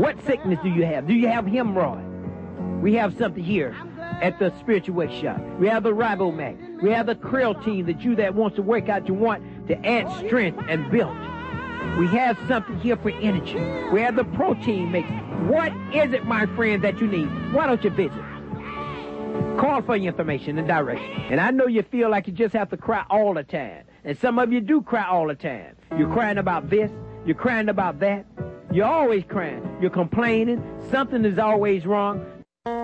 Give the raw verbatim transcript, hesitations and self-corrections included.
What sickness do you have? Do you have hemorrhoid? We have something here at the Spiritual Workshop. We have the Ribomax. We have the creatine that you that wants to work out, you want to add strength and build. We have something here for energy. We have the protein mix. What is it, my friend, that you need? Why don't you visit? Call for your information and direction. And I know you feel like you just have to cry all the time. And some of you do cry all the time. You're crying about this. You're crying about that. You're always crying. You're complaining. Something is always wrong.